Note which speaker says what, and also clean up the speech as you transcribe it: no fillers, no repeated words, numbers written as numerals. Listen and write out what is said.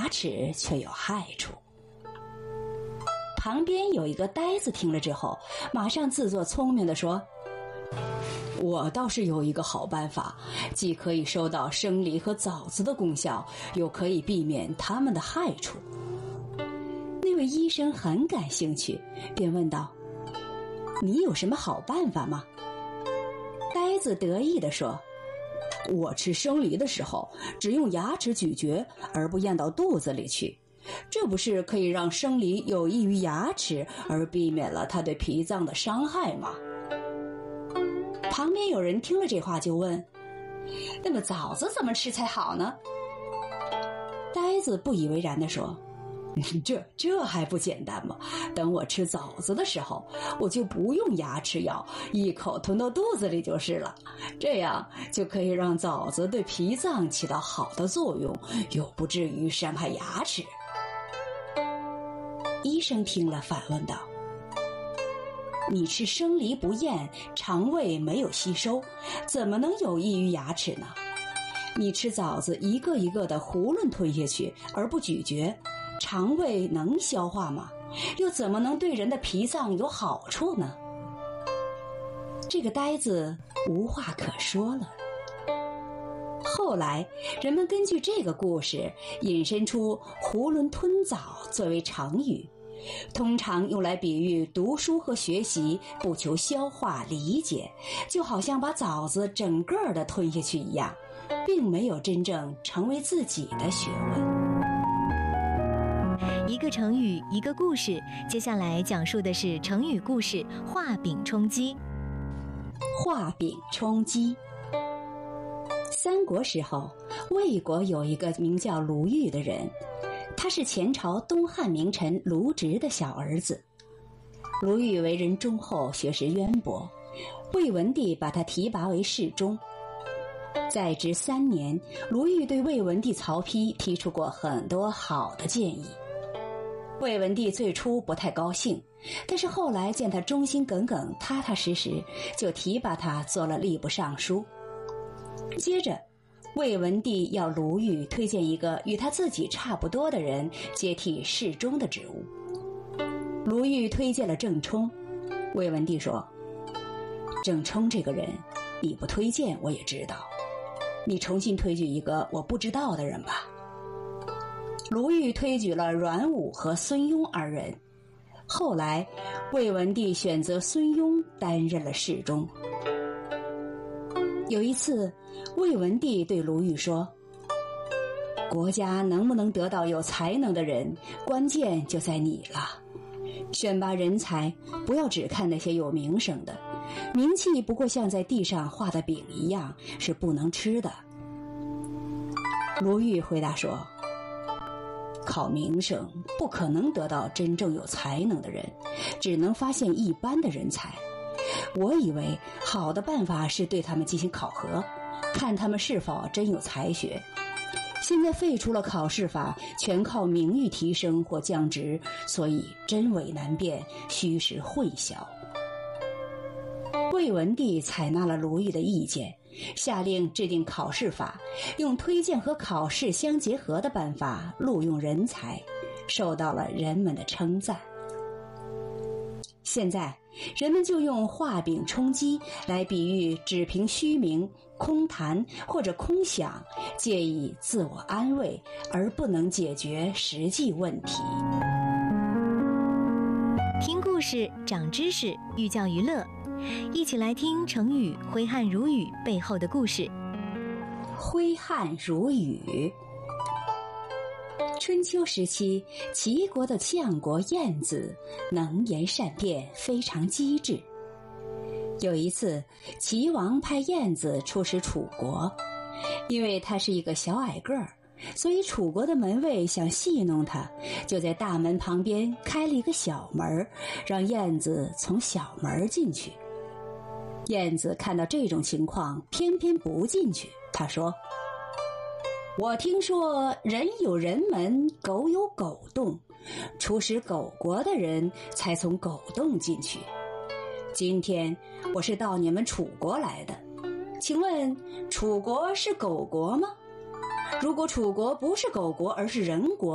Speaker 1: 牙齿却有害处。旁边有一个呆子听了之后，马上自作聪明地说：我倒是有一个好办法，既可以收到生梨和枣子的功效，又可以避免它们的害处。那位医生很感兴趣，便问道：你有什么好办法吗？呆子得意地说：我吃生梨的时候，只用牙齿咀嚼，而不咽到肚子里去，这不是可以让生梨有益于牙齿，而避免了它对脾脏的伤害吗？旁边有人听了这话就问：那么枣子怎么吃才好呢？呆子不以为然地说：这还不简单吗？等我吃枣子的时候，我就不用牙齿咬，一口吞到肚子里就是了，这样就可以让枣子对脾脏起到好的作用，又不至于伤害牙齿。医生听了反问道：你吃生梨不咽，肠胃没有吸收，怎么能有益于牙齿呢？你吃枣子一个一个的囫囵吞下去而不咀嚼，肠胃能消化吗？又怎么能对人的脾脏有好处呢？这个呆子无话可说了。后来人们根据这个故事引申出囫囵吞枣作为成语，通常用来比喻读书和学习不求消化理解，就好像把枣子整个的吞下去一样，并没有真正成为自己的学问。
Speaker 2: 一个成语，一个故事，接下来讲述的是成语故事画饼充饥。
Speaker 1: 画饼充饥。三国时候，魏国有一个名叫卢玉的人，他是前朝东汉名臣卢植的小儿子。卢玉为人忠厚，学识渊博，魏文帝把他提拔为侍中。在职3年，卢玉对魏文帝曹丕提出过很多好的建议。魏文帝最初不太高兴，但是后来见他忠心耿耿、踏踏实实，就提拔他做了吏部尚书。接着魏文帝要卢玉推荐一个与他自己差不多的人接替侍中的职务。卢玉推荐了郑冲。魏文帝说：郑冲这个人你不推荐我也知道，你重新推举一个我不知道的人吧。卢玉推举了阮武和孙庸2人，后来魏文帝选择孙庸担任了侍中。有一次，魏文帝对卢玉说：国家能不能得到有才能的人，关键就在你了。选拔人才，不要只看那些有名声的，名气不过像在地上画的饼一样，是不能吃的。卢玉回答说：靠名声不可能得到真正有才能的人，只能发现一般的人才。我以为好的办法是对他们进行考核，看他们是否真有才学。现在废除了考试法，全靠名誉提升或降职，所以真伪难辨，虚实混淆。魏文帝采纳了卢玉的意见，下令制定考试法，用推荐和考试相结合的办法录用人才，受到了人们的称赞。现在人们就用画饼充饥来比喻只凭虚名、空谈或者空想，借以自我安慰，而不能解决实际问题。
Speaker 2: 听故事长知识，寓教于乐，一起来听成语挥汗如雨背后的故事。
Speaker 1: 挥汗如雨。春秋时期，齐国的相国晏子能言善辩，非常机智。有一次，齐王派晏子出使楚国，因为他是一个小矮个儿，所以楚国的门卫想戏弄他，就在大门旁边开了一个小门，让晏子从小门进去。晏子看到这种情况，偏偏不进去。他说：我听说人有人门，狗有狗洞，出使狗国的人才从狗洞进去。今天我是到你们楚国来的，请问楚国是狗国吗？如果楚国不是狗国而是人国，